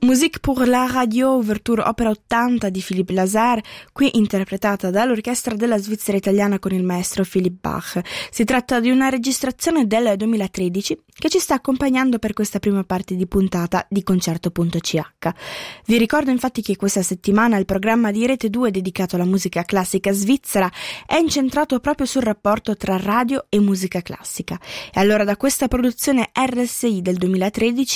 Musique pour la radio, ouverture opera 80 di Philippe Lazar, qui interpretata dall'orchestra della Svizzera italiana con il maestro Philipp Bach. Si tratta di una registrazione del 2013 che ci sta accompagnando per questa prima parte di puntata di Concerto.ch. Vi ricordo infatti che questa settimana il programma di Rete 2 dedicato alla musica classica svizzera è incentrato proprio sul rapporto tra radio e musica classica. E allora da questa produzione RSI del 2013